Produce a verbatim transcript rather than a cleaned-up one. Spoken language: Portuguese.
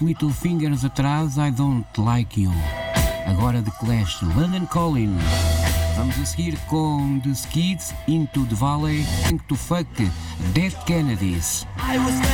Little Fingers atrás, I Don't Like You. Agora The Clash, London Calling. Vamos a seguir com The Skids, Into the Valley, Think to Fuck, Dead Kennedys. I was